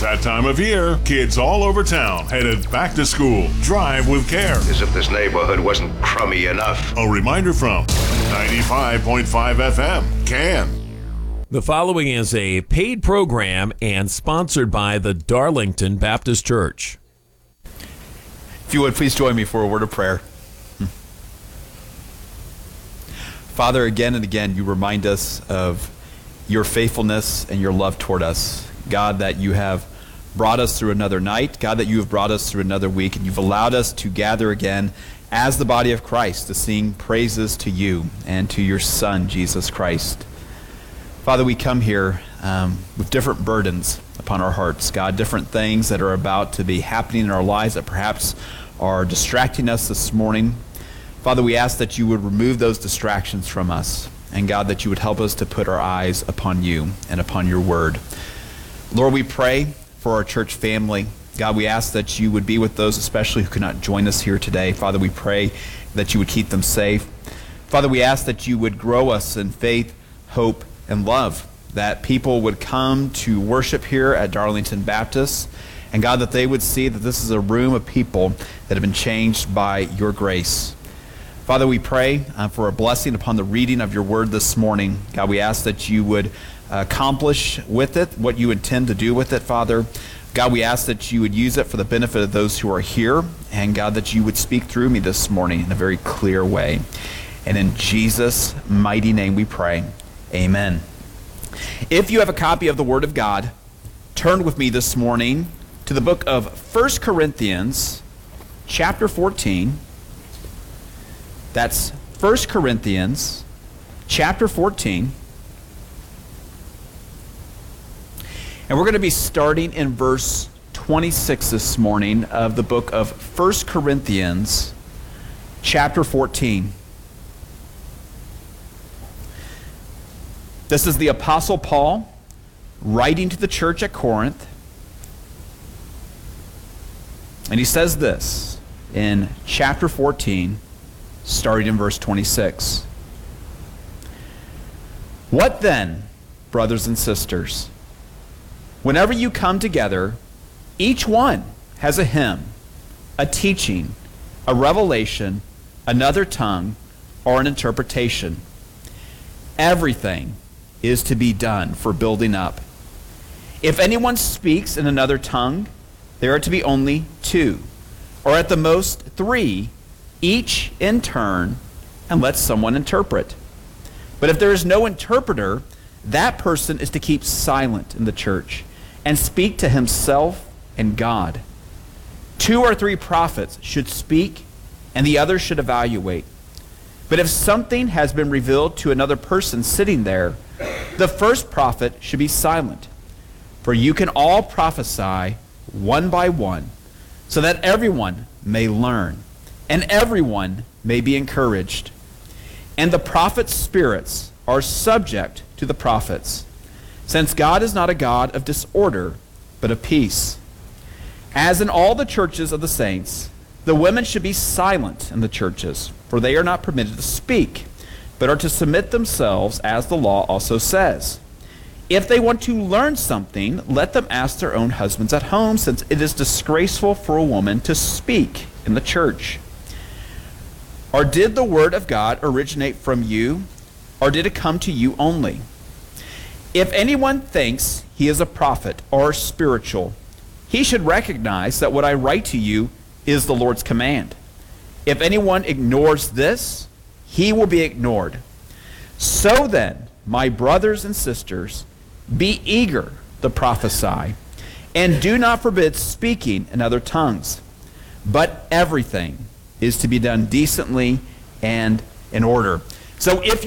that time of year, kids all over town headed back to school. Drive with care. As if this neighborhood wasn't crummy enough. A reminder from 95.5 FM, CAN. The following is a paid program and sponsored by the Darlington Baptist Church. If you would, please join me for a word of prayer. Father, again and again, you remind us of your faithfulness and your love toward us. God, that you have brought us through another night. God, that you have brought us through another week, and you've allowed us to gather again as the body of Christ to sing praises to you and to your Son, Jesus Christ. Father, we come here with different burdens upon our hearts. God, different things that are about to be happening in our lives that perhaps are distracting us this morning. Father, we ask that you would remove those distractions from us. And God, that you would help us to put our eyes upon you and upon your word. Lord, we pray for our church family. God, we ask that you would be with those especially who cannot join us here today. Father, we pray that you would keep them safe. Father, we ask that you would grow us in faith, hope, and love, that people would come to worship here at Darlington Baptist, and God, that they would see that this is a room of people that have been changed by your grace. Father, we pray for a blessing upon the reading of your word this morning. God, we ask that you would accomplish with it what you intend to do with it, Father. God, we ask that you would use it for the benefit of those who are here, and God, that you would speak through me this morning in a very clear way. And in Jesus' mighty name we pray. Amen. If you have a copy of the Word of God, turn with me this morning to the book of 1 Corinthians, chapter 14. That's 1 Corinthians, chapter 14. And we're going to be starting in verse 26 this morning of the book of 1 Corinthians, chapter 14. This is the Apostle Paul writing to the church at Corinth. And he says this in chapter 14, starting in verse 26. What then, brothers and sisters? Whenever you come together, each one has a hymn, a teaching, a revelation, another tongue, or an interpretation. Everything is to be done for building up. If anyone speaks in another tongue, there are to be only two, or at the most three, each in turn, and let someone interpret. But if there is no interpreter, that person is to keep silent in the church and speak to himself and God. 2 or 3 prophets should speak, and the others should evaluate. But if something has been revealed to another person sitting there, the first prophet should be silent. For you can all prophesy one by one, so that everyone may learn, and everyone may be encouraged. And the prophets' spirits are subject to the prophets, since God is not a God of disorder, but of peace. As in all the churches of the saints, the women should be silent in the churches, for they are not permitted to speak, but are to submit themselves as the law also says. If they want to learn something, let them ask their own husbands at home, since it is disgraceful for a woman to speak in the church. Or did the word of God originate from you, or did it come to you only? If anyone thinks he is a prophet or spiritual, he should recognize that what I write to you is the Lord's command. If anyone ignores this, he will be ignored. So then, my brothers and sisters, be eager to prophesy, and do not forbid speaking in other tongues. But everything is to be done decently and in order. So if